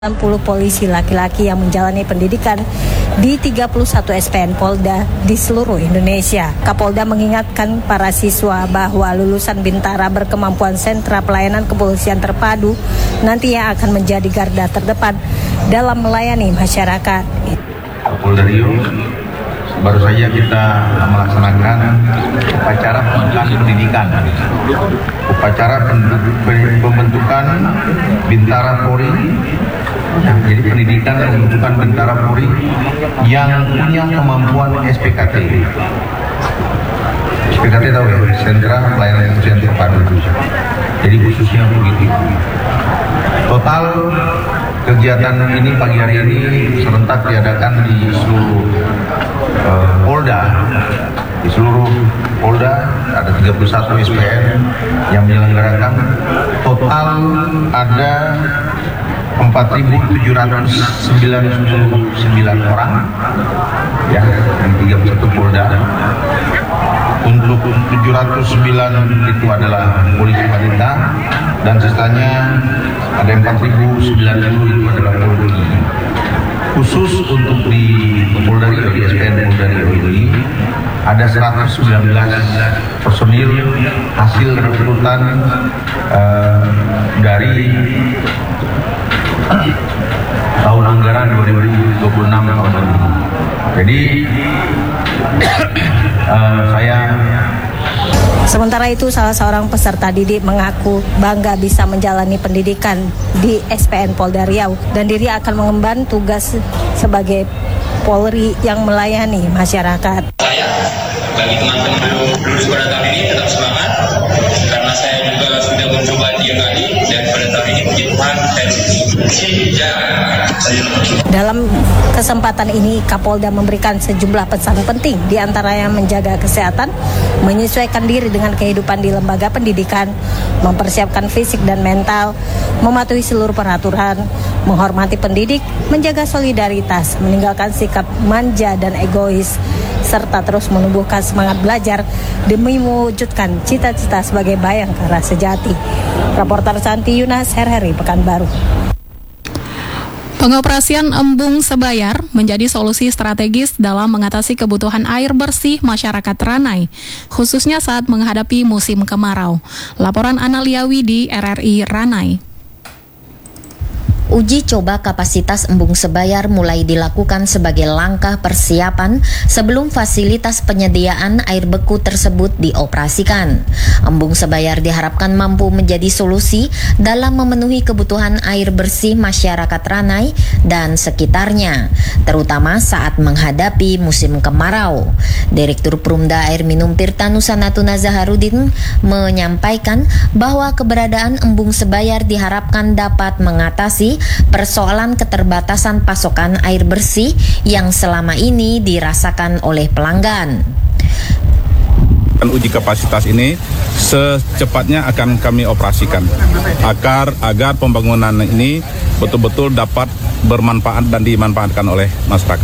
60 polisi laki-laki yang menjalani pendidikan di 31 SPN Polda di seluruh Indonesia. Kapolda mengingatkan para siswa bahwa lulusan Bintara berkemampuan sentra pelayanan kepolisian terpadu nantinya akan menjadi garda terdepan dalam melayani masyarakat. Kapolda Riau, baru saja kita melaksanakan upacara pembukaan pendidikan, upacara pembentukan Bintara Polri. Jadi pendidikan pembentukan Bintara Polri yang punya kemampuan SPKT. SPKT tahu ya, Sentra Pelayanan Kepolisian Terpadu. Jadi khususnya begitu. Total kegiatan ini pagi hari ini serentak diadakan di seluruh Polda. Di seluruh Polda ada 31 SPN yang menyelenggarakan. Total ada 4.799 orang ya, di 31 Polda. Untuk 709 itu adalah polisi wanita dan sisanya ada 4.090 itu adalah polisi. Khusus untuk di Polda Riau, di SPN Polda Riau ini ada 119 personil hasil rekrutan dari tahun anggaran 2026 tahun ini. Jadi Sementara itu, salah seorang peserta didik mengaku bangga bisa menjalani pendidikan di SPN Polda Riau dan diri akan mengemban tugas sebagai Polri yang melayani masyarakat. Saya, bagi teman-teman lulus pada tahun ini tetap semangat karena saya juga sudah mencoba 3 kali dan pada tahun ini puji Tuhan saya Dalam kesempatan ini, Kapolda memberikan sejumlah pesan penting, diantaranya menjaga kesehatan, menyesuaikan diri dengan kehidupan di lembaga pendidikan, mempersiapkan fisik dan mental, mematuhi seluruh peraturan, menghormati pendidik, menjaga solidaritas, meninggalkan sikap manja dan egois, serta terus menumbuhkan semangat belajar demi mewujudkan cita-cita sebagai bayangkara sejati. Reporter Santi Yunas, RRI Pekanbaru. Pengoperasian embung sebayar menjadi solusi strategis dalam mengatasi kebutuhan air bersih masyarakat Ranai, khususnya saat menghadapi musim kemarau. Laporan Analia Widi, RRI Ranai. Uji coba kapasitas embung sebayar mulai dilakukan sebagai langkah persiapan sebelum fasilitas penyediaan air beku tersebut dioperasikan. Embung sebayar diharapkan mampu menjadi solusi dalam memenuhi kebutuhan air bersih masyarakat Ranai dan sekitarnya, terutama saat menghadapi musim kemarau. Direktur Perumda Air Minum Tirta Nusa Natuna Zaharudin menyampaikan bahwa keberadaan embung sebayar diharapkan dapat mengatasi persoalan keterbatasan pasokan air bersih yang selama ini dirasakan oleh pelanggan. Uji kapasitas ini secepatnya akan kami operasikan agar pembangunan ini betul-betul dapat bermanfaat dan dimanfaatkan oleh masyarakat.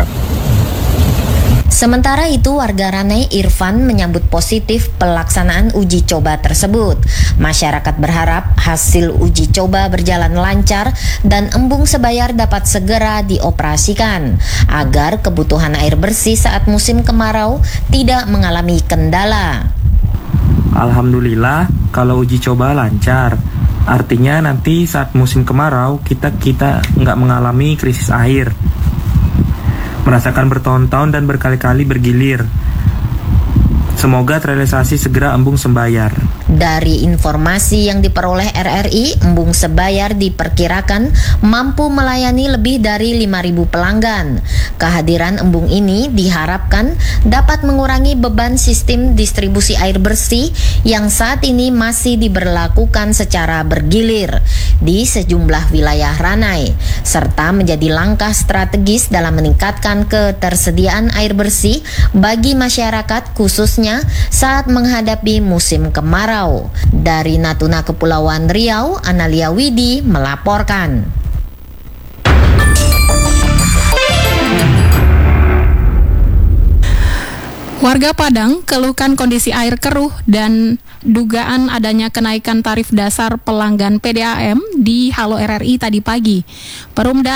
Sementara itu, warga Ranai Irfan menyambut positif pelaksanaan uji coba tersebut. Masyarakat berharap hasil uji coba berjalan lancar dan embung sebayar dapat segera dioperasikan agar kebutuhan air bersih saat musim kemarau tidak mengalami kendala. Alhamdulillah, kalau uji coba lancar. Artinya nanti saat musim kemarau kita nggak mengalami krisis air. Merasakan bertahun-tahun dan berkali-kali bergilir. Semoga terrealisasi segera embung sebayar. Dari informasi yang diperoleh RRI, embung sebayar diperkirakan mampu melayani lebih dari 5.000 pelanggan. Kehadiran embung ini diharapkan dapat mengurangi beban sistem distribusi air bersih yang saat ini masih diberlakukan secara bergilir di sejumlah wilayah Ranai, serta menjadi langkah strategis dalam meningkatkan ketersediaan air bersih bagi masyarakat khususnya saat menghadapi musim kemarau. Dari Natuna Kepulauan Riau, Analia Widi melaporkan. Warga Padang keluhkan kondisi air keruh dan dugaan adanya kenaikan tarif dasar pelanggan PDAM di Halo RRI tadi pagi. Perumda